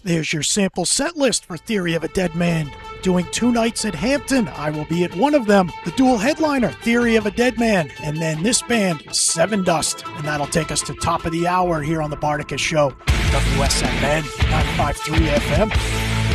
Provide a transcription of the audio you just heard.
There's your sample set list for Theory of a Dead Man. Doing 2 nights at Hampton, I will be at one of them. The dual headliner, Theory of a Dead Man, and then this band, Seven Dust. And that'll take us to top of the hour here on the Barticus Show. WSMN 953 FM.